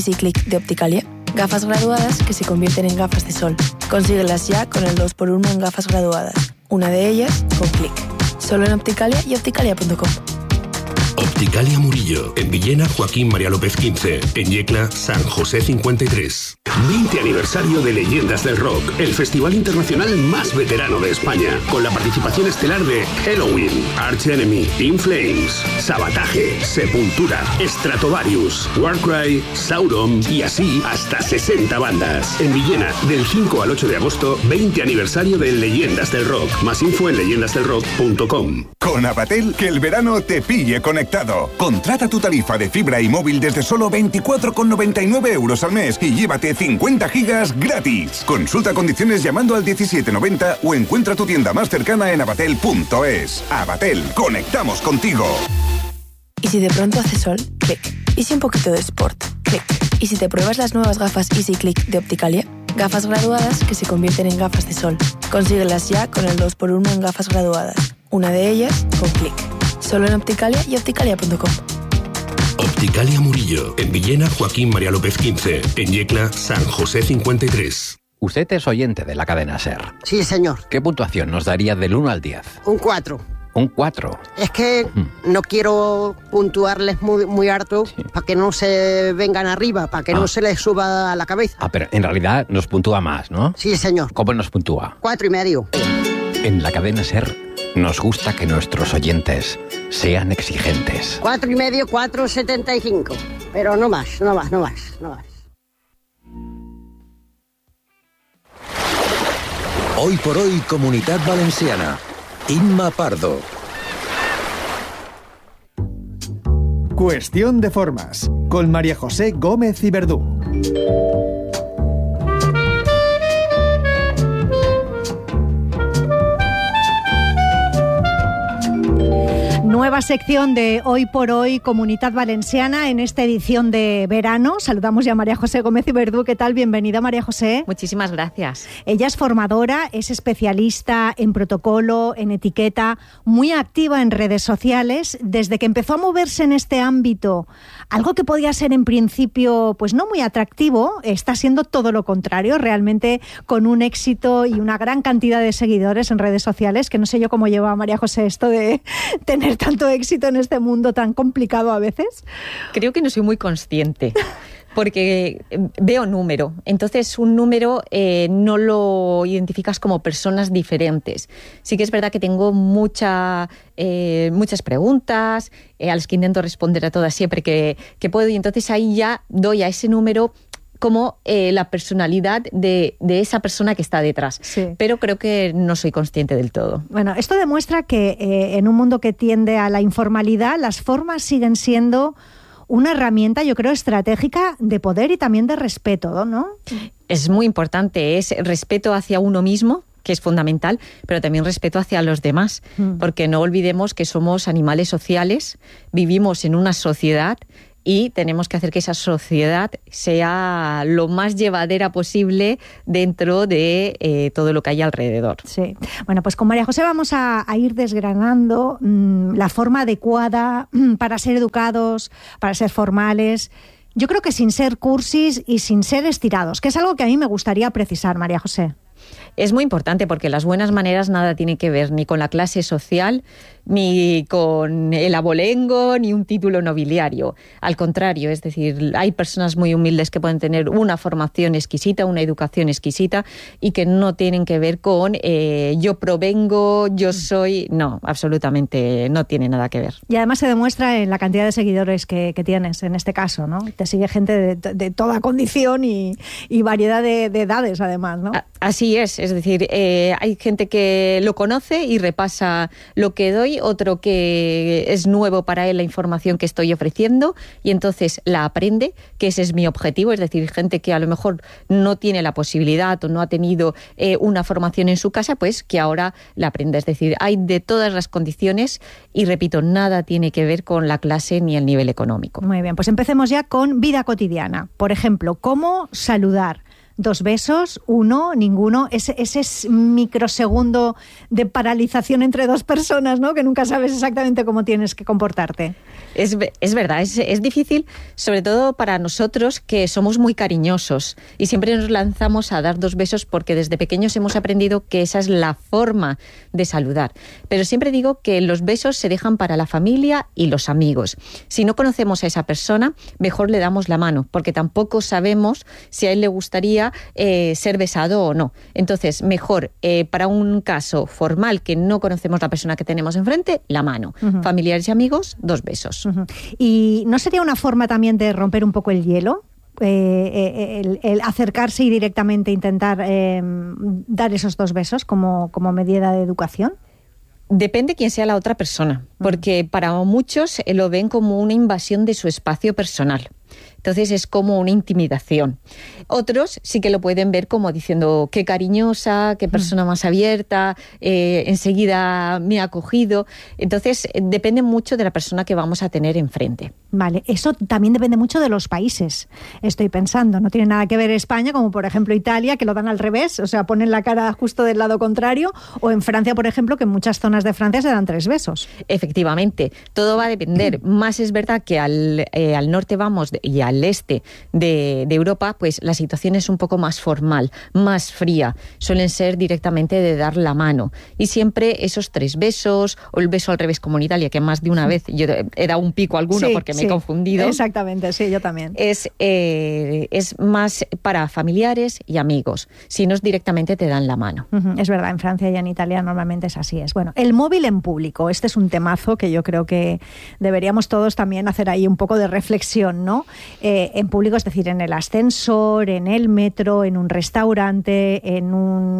EasyClick de Opticalia. Gafas graduadas que se convierten en gafas de sol. Consíguelas ya con el 2x1 en gafas graduadas. Una de ellas con clic. Solo en Opticalia y opticalia.com. Opticalia Murillo, en Villena Joaquín María López 15, en Yecla San José 53. 20 aniversario de Leyendas del Rock, el festival internacional más veterano de España, con la participación estelar de Helloween, Arch Enemy, In Flames, Sabotage, Sepultura, Stratovarius, Warcry, Sauron y así hasta 60 bandas. En Villena, del 5 al 8 de agosto, 20 aniversario de Leyendas del Rock. Más info en leyendasdelrock.com. Con Avatel, que el verano te pille conectado. Contrata tu tarifa de fibra y móvil desde solo 24,99 euros al mes y llévate 50 gigas gratis. Consulta condiciones llamando al 1790 o encuentra tu tienda más cercana en avatel.es. Avatel, conectamos contigo. Y si de pronto hace sol, clic. Y si un poquito de sport, clic. Y si te pruebas las nuevas gafas EasyClick de Opticalia, gafas graduadas que se convierten en gafas de sol. Consíguelas ya con el 2x1 en gafas graduadas. Una de ellas con clic. Solo en Opticalia y opticalia.com. Opticalia Murillo, en Villena Joaquín María López 15, en Yecla San José 53. Usted es oyente de la cadena SER. Sí, señor. ¿Qué puntuación nos daría del 1 al 10? Un 4. Un 4. Es que no quiero puntuarles muy harto para que no se vengan arriba, para que no se les suba a la cabeza. Pero en realidad nos puntúa más, ¿no? Sí, señor. ¿Cómo nos puntúa? 4,5. En la cadena SER nos gusta que nuestros oyentes sean exigentes. 4,5, 4,75. Pero no más. Hoy por hoy, Comunitat Valenciana. Inma Pardo. Cuestión de formas, con María José Gómez y Verdú. Nueva sección de Hoy por Hoy, Comunitat Valenciana, en esta edición de verano. Saludamos ya a María José Gómez y Verdú. ¿Qué tal? Bienvenida, María José. Muchísimas gracias. Ella es formadora, es especialista en protocolo, en etiqueta, muy activa en redes sociales. Desde que empezó a moverse en este ámbito, algo que podía ser en principio pues no muy atractivo, está siendo todo lo contrario, realmente con un éxito y una gran cantidad de seguidores en redes sociales, que no sé yo cómo lleva María José esto de tener tanto éxito en este mundo tan complicado a veces. Creo que no soy muy consciente, porque veo número. Entonces, un número no lo identificas como personas diferentes. Sí que es verdad que tengo muchas preguntas, a las que intento responder a todas siempre que puedo, y entonces ahí ya doy a ese número como la personalidad de esa persona que está detrás. Sí. Pero creo que no soy consciente del todo. Bueno, esto demuestra que en un mundo que tiende a la informalidad, las formas siguen siendo una herramienta, yo creo, estratégica de poder y también de respeto, ¿no? Es muy importante, es respeto hacia uno mismo, que es fundamental, pero también respeto hacia los demás, porque no olvidemos que somos animales sociales, vivimos en una sociedad y tenemos que hacer que esa sociedad sea lo más llevadera posible dentro de todo lo que hay alrededor. Sí. Bueno, pues con María José vamos a ir desgranando la forma adecuada para ser educados, para ser formales. Yo creo que sin ser cursis y sin ser estirados, que es algo que a mí me gustaría precisar, María José. Es muy importante porque las buenas maneras nada tiene que ver ni con la clase social, ni con el abolengo, ni un título nobiliario. Al contrario, es decir, hay personas muy humildes que pueden tener una formación exquisita, una educación exquisita y que no tienen que ver con yo provengo, yo soy... No, absolutamente no tiene nada que ver. Y además se demuestra en la cantidad de seguidores que tienes en este caso, ¿no? Te sigue gente de toda condición y variedad de edades, además, ¿no? Así es decir, hay gente que lo conoce y repasa lo que doy, otro que es nuevo para él la información que estoy ofreciendo y entonces la aprende, que ese es mi objetivo, es decir, gente que a lo mejor no tiene la posibilidad o no ha tenido una formación en su casa, pues que ahora la aprenda. Es decir, hay de todas las condiciones y repito, nada tiene que ver con la clase ni el nivel económico. Muy bien, pues empecemos ya con vida cotidiana. Por ejemplo, ¿cómo saludar? 2 besos, 1, ninguno, ese microsegundo de paralización entre 2 personas, ¿no? Que nunca sabes exactamente cómo tienes que comportarte. Es verdad, es difícil, sobre todo para nosotros que somos muy cariñosos y siempre nos lanzamos a dar 2 besos porque desde pequeños hemos aprendido que esa es la forma de saludar. Pero siempre digo que los besos se dejan para la familia y los amigos. Si no conocemos a esa persona, mejor le damos la mano, porque tampoco sabemos si a él le gustaría ser besado o no. Entonces, mejor para un caso formal que no conocemos la persona que tenemos enfrente, la mano. Familiares y amigos, 2 besos. ¿Y no sería una forma también de romper un poco el hielo? El acercarse y directamente intentar dar esos 2 besos como medida de educación. Depende quién sea la otra persona, porque para muchos lo ven como una invasión de su espacio personal. Entonces es como una intimidación. Otros sí que lo pueden ver como diciendo qué cariñosa, qué persona más abierta, enseguida me ha acogido. Entonces depende mucho de la persona que vamos a tener enfrente. Vale, eso también depende mucho de los países, estoy pensando. No tiene nada que ver España, como por ejemplo Italia, que lo dan al revés, o sea, ponen la cara justo del lado contrario, o en Francia, por ejemplo, que en muchas zonas de Francia se dan 3 besos. Efectivamente, todo va a depender. Más es verdad que al norte vamos y al este de Europa, pues la situación es un poco más formal, más fría. Suelen ser directamente de dar la mano. Y siempre esos 3 besos, o el beso al revés como en Italia, que más de una vez yo he dado un pico a alguno porque me he confundido. Exactamente, sí, yo también. Es más para familiares y amigos. Si no, directamente te dan la mano. Es verdad, en Francia y en Italia normalmente es así. Bueno, el móvil en público. Este es un temazo que yo creo que deberíamos todos también hacer ahí un poco de reflexión, ¿no? En público, es decir, en el ascensor, en el metro, en un restaurante, en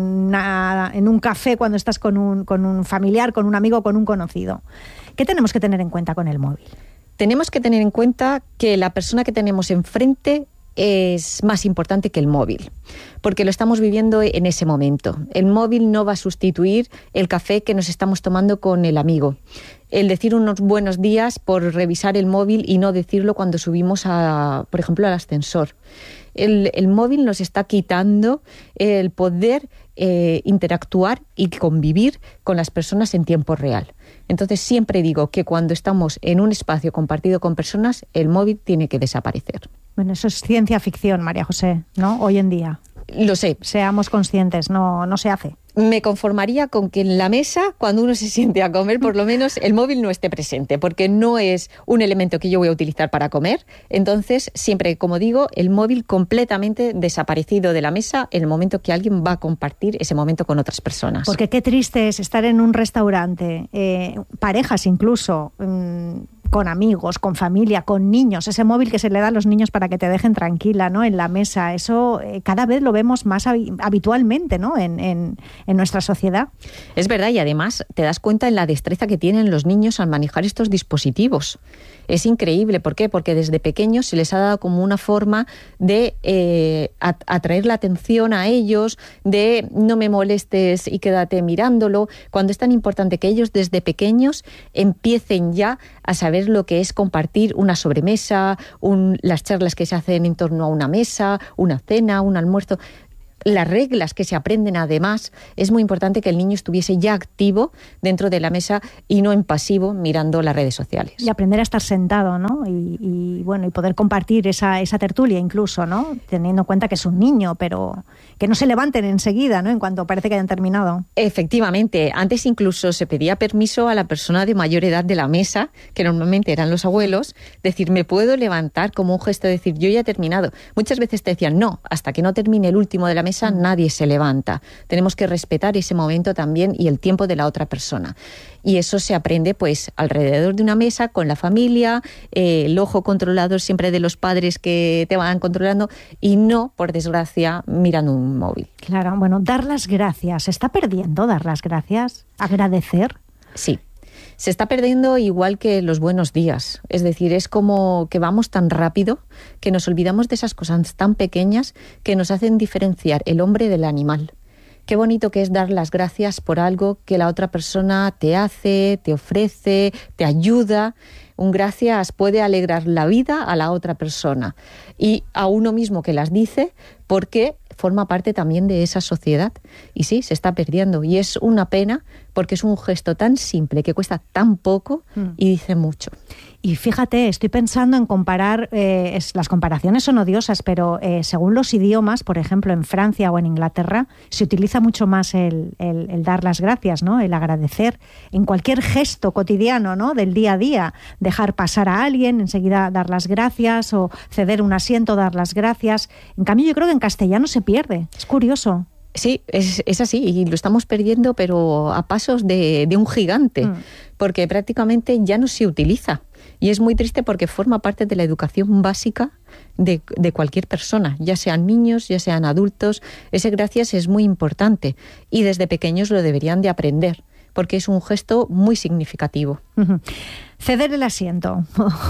un café cuando estás con un familiar, con un amigo, con un conocido. ¿Qué tenemos que tener en cuenta con el móvil? Tenemos que tener en cuenta que la persona que tenemos enfrente es más importante que el móvil, porque lo estamos viviendo en ese momento. El móvil no va a sustituir el café que nos estamos tomando con el amigo. El decir unos buenos días por revisar el móvil y no decirlo cuando subimos, por ejemplo, al ascensor. El móvil nos está quitando el poder interactuar y convivir con las personas en tiempo real. Entonces siempre digo que cuando estamos en un espacio compartido con personas, el móvil tiene que desaparecer. Bueno, eso es ciencia ficción, María José, ¿no? Hoy en día. Lo sé. Seamos conscientes, no se hace. Me conformaría con que en la mesa, cuando uno se siente a comer, por lo menos el móvil no esté presente, porque no es un elemento que yo voy a utilizar para comer. Entonces, siempre, como digo, el móvil completamente desaparecido de la mesa en el momento que alguien va a compartir ese momento con otras personas. Porque qué triste es estar en un restaurante, parejas incluso, con amigos, con familia, con niños, ese móvil que se le da a los niños para que te dejen tranquila, ¿no? En la mesa, eso cada vez lo vemos más habitualmente, ¿no? En nuestra sociedad. Es verdad, y además te das cuenta en la destreza que tienen los niños al manejar estos dispositivos. Es increíble, ¿por qué? Porque desde pequeños se les ha dado como una forma de atraer la atención a ellos, de no me molestes y quédate mirándolo, cuando es tan importante que ellos desde pequeños empiecen ya a saber lo que es compartir una sobremesa, las charlas que se hacen en torno a una mesa, una cena, un almuerzo. Las reglas que se aprenden, además, es muy importante que el niño estuviese ya activo dentro de la mesa y no en pasivo mirando las redes sociales. Y aprender a estar sentado, ¿no? Y poder compartir esa tertulia incluso, ¿no? Teniendo en cuenta que es un niño, pero que no se levanten enseguida, ¿no? En cuanto parece que hayan terminado. Efectivamente. Antes incluso se pedía permiso a la persona de mayor edad de la mesa, que normalmente eran los abuelos, decir, ¿me puedo levantar? Como un gesto de decir, yo ya he terminado. Muchas veces te decían, no, hasta que no termine el último de la mesa nadie se levanta. Tenemos que respetar ese momento también y el tiempo de la otra persona. Y eso se aprende pues alrededor de una mesa con la familia, el ojo controlado siempre de los padres que te van controlando y no, por desgracia, mirando un móvil. Claro, bueno, dar las gracias. ¿Se está perdiendo dar las gracias? ¿Agradecer? Sí. Se está perdiendo igual que los buenos días. Es decir, es como que vamos tan rápido que nos olvidamos de esas cosas tan pequeñas que nos hacen diferenciar el hombre del animal. Qué bonito que es dar las gracias por algo que la otra persona te hace, te ofrece, te ayuda. Un gracias puede alegrar la vida a la otra persona y a uno mismo que las dice, porque forma parte también de esa sociedad. Y sí, se está perdiendo y es una pena porque es un gesto tan simple que cuesta tan poco y dice mucho. Y fíjate, estoy pensando en comparar, las comparaciones son odiosas, pero según los idiomas, por ejemplo, en Francia o en Inglaterra, se utiliza mucho más el dar las gracias, ¿no? El agradecer en cualquier gesto cotidiano, ¿no? Del día a día, dejar pasar a alguien, enseguida dar las gracias, o ceder un asiento, dar las gracias. En cambio, yo creo que en castellano se pierde. Es curioso. Sí, es así, y lo estamos perdiendo, pero a pasos de un gigante, porque prácticamente ya no se utiliza. Y es muy triste porque forma parte de la educación básica de cualquier persona, ya sean niños, ya sean adultos. Ese gracias es muy importante y desde pequeños lo deberían de aprender, porque es un gesto muy significativo. Ceder el asiento,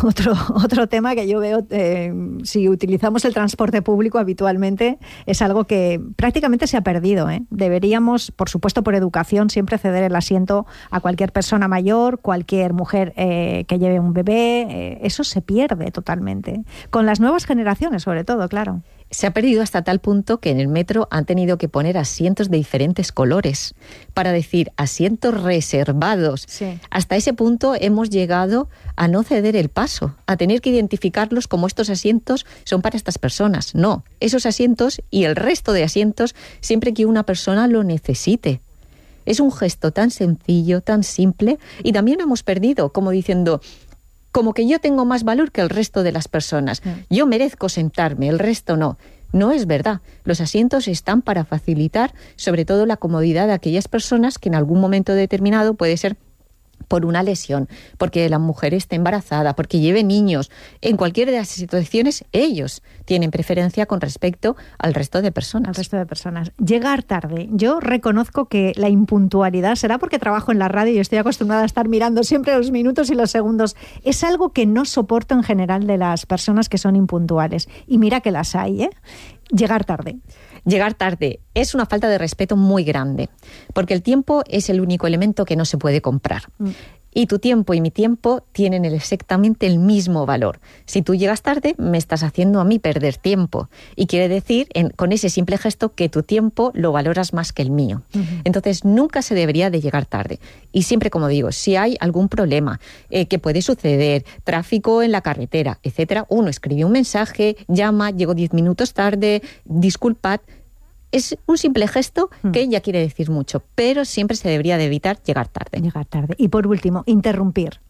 otro tema que yo veo, si utilizamos el transporte público habitualmente, es algo que prácticamente se ha perdido, ¿eh? Deberíamos, por supuesto por educación, siempre ceder el asiento a cualquier persona mayor, cualquier mujer que lleve un bebé. Eso se pierde totalmente, con las nuevas generaciones sobre todo, claro. Se ha perdido hasta tal punto que en el metro han tenido que poner asientos de diferentes colores para decir asientos reservados. Sí. Hasta ese punto hemos llegado a no ceder el paso, a tener que identificarlos como estos asientos son para estas personas. No, esos asientos y el resto de asientos siempre que una persona lo necesite. Es un gesto tan sencillo, tan simple, y también lo hemos perdido, como diciendo, como que yo tengo más valor que el resto de las personas. Yo merezco sentarme, el resto no. No es verdad. Los asientos están para facilitar, sobre todo, la comodidad de aquellas personas que en algún momento determinado puede ser por una lesión, porque la mujer esté embarazada, porque lleve niños. En cualquiera de las situaciones, ellos tienen preferencia con respecto al resto de personas. Al resto de personas. Llegar tarde. Yo reconozco que la impuntualidad, será porque trabajo en la radio y estoy acostumbrada a estar mirando siempre los minutos y los segundos, es algo que no soporto en general de las personas que son impuntuales. Y mira que las hay, ¿eh? Llegar tarde. Llegar tarde es una falta de respeto muy grande, porque el tiempo es el único elemento que no se puede comprar. Y tu tiempo y mi tiempo tienen exactamente el mismo valor. Si tú llegas tarde, me estás haciendo a mí perder tiempo. Y quiere decir, con ese simple gesto, que tu tiempo lo valoras más que el mío. Entonces, nunca se debería de llegar tarde. Y siempre, como digo, si hay algún problema que puede suceder, tráfico en la carretera, etcétera, uno escribe un mensaje, llama, llego 10 minutos tarde, disculpad. Es un simple gesto que ya quiere decir mucho, pero siempre se debería de evitar llegar tarde. Llegar tarde. Y por último, interrumpir.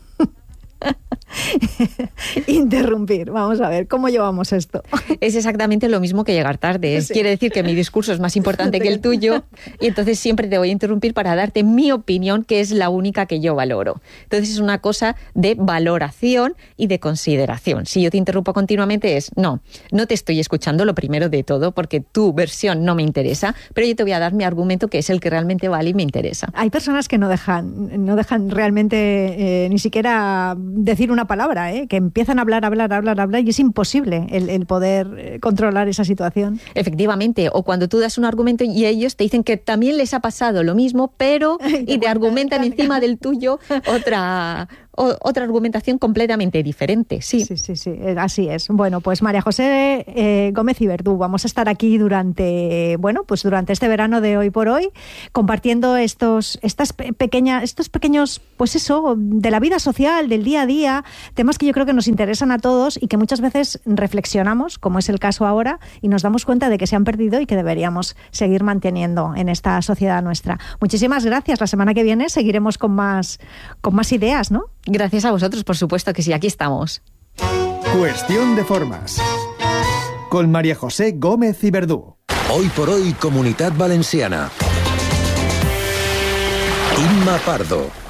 Interrumpir. Vamos a ver, ¿cómo llevamos esto? Es exactamente lo mismo que llegar tarde. Sí. Quiere decir que mi discurso es más importante que el tuyo y entonces siempre te voy a interrumpir para darte mi opinión, que es la única que yo valoro. Entonces es una cosa de valoración y de consideración. Si yo te interrumpo continuamente no te estoy escuchando, lo primero de todo, porque tu versión no me interesa, pero yo te voy a dar mi argumento, que es el que realmente vale y me interesa. Hay personas que no dejan realmente ni siquiera decir una palabra, que empiezan a hablar y es imposible el poder controlar esa situación. Efectivamente, o cuando tú das un argumento y ellos te dicen que también les ha pasado lo mismo, pero y te argumentan encima del tuyo otra argumentación completamente diferente. Sí, así es. Bueno, pues María José Gómez y Verdú, vamos a estar aquí durante este verano de Hoy por Hoy, compartiendo estos pequeños, pues eso, de la vida social, del día a día, temas que yo creo que nos interesan a todos y que muchas veces reflexionamos, como es el caso ahora, y nos damos cuenta de que se han perdido y que deberíamos seguir manteniendo en esta sociedad nuestra. Muchísimas gracias. La semana que viene seguiremos con más ideas, ¿no? Gracias a vosotros, por supuesto que sí, aquí estamos. Cuestión de formas. Con María José Gómez y Verdú. Hoy por Hoy, Comunitat Valenciana. Imma Pardo.